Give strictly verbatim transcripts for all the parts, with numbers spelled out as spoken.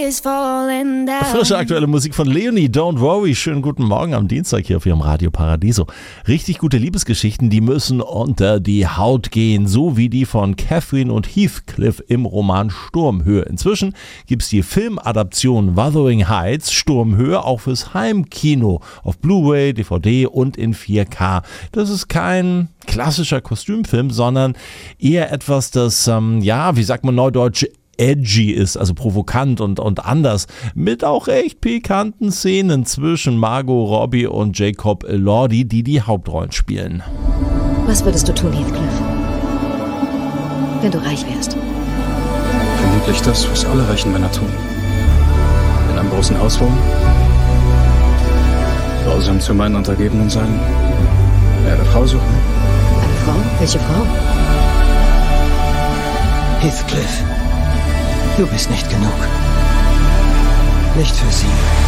is falling down. Frische aktuelle Musik von Leonie, Don't Worry. Schönen guten Morgen am Dienstag hier auf Ihrem Radio Paradiso. Richtig gute Liebesgeschichten, die müssen unter die Haut gehen, so wie die von Catherine und Heathcliff im Roman Sturmhöhe. Inzwischen gibt es die Filmadaption Wuthering Heights, Sturmhöhe, auch fürs Heimkino auf Blu-ray, D V D und in vier K. Das ist kein klassischer Kostümfilm, sondern eher etwas, das, ähm, ja, wie sagt man neudeutsch, edgy ist, also provokant und, und anders, mit auch echt pikanten Szenen zwischen Margot Robbie und Jacob Elordi, die die Hauptrollen spielen. Was würdest du tun, Heathcliff, wenn du reich wärst? Vermutlich das, was alle reichen Männer tun. In einem großen Haus wohnen, grausam zu meinen Untergebenen sein, mir eine Frau suchen. Eine Frau? Welche Frau? Heathcliff, du bist nicht genug. Nicht für sie.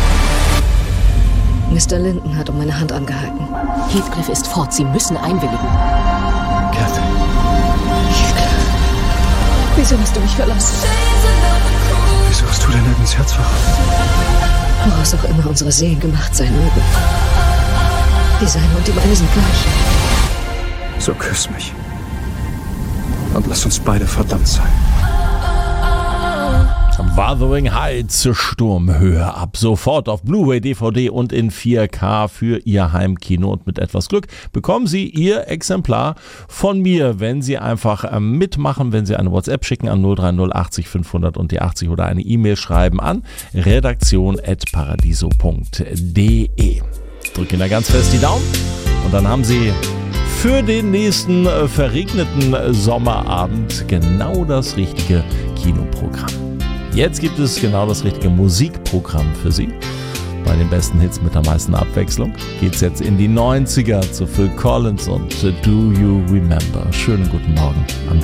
Mister Linton hat um meine Hand angehalten. Heathcliff ist fort, Sie müssen einwilligen. Kathy. Heathcliff, wieso hast du mich verlassen? Wieso hast du denn nirgends Herz verraten? Woraus auch immer unsere Seelen gemacht sein mögen. Die seine und die meine sind gleich. So küss mich. Und lass uns beide verdammt sein. Wuthering Heights, Sturmhöhe, ab sofort auf Blu-ray, D V D und in vier K für Ihr Heimkino. Und mit etwas Glück bekommen Sie Ihr Exemplar von mir, wenn Sie einfach mitmachen, wenn Sie eine WhatsApp schicken an null drei null achtzig fünfhundert und die achtzig oder eine E-Mail schreiben an redaktion at paradiso punkt de. Drück Ihnen da ganz fest die Daumen und dann haben Sie für den nächsten äh, verregneten Sommerabend genau das richtige Kinoprogramm. Jetzt gibt es genau das richtige Musikprogramm für Sie. Bei den besten Hits mit der meisten Abwechslung geht's jetzt in die neunziger zu Phil Collins und Do You Remember. Schönen guten Morgen am